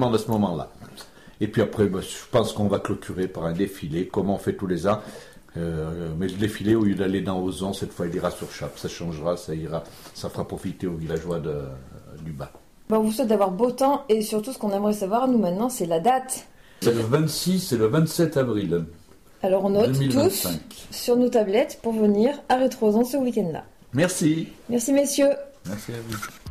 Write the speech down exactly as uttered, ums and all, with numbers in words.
à ce moment-là. Et puis après, bah, je pense qu'on va clôturer par un défilé, comme on fait tous les ans. Euh, mais le défilé, au lieu d'aller dans Ozon, cette fois il ira sur Chape. Ça changera, ça ira, ça fera profiter aux villageois de, du bas. Bon, on vous souhaite d'avoir beau temps et surtout ce qu'on aimerait savoir, nous maintenant, c'est la date. C'est le vingt-six et le vingt-sept avril. Alors on note deux mille vingt-cinq. tous sur nos tablettes pour venir à Rétrozon ce week-end-là. Merci. Merci messieurs. Merci à vous.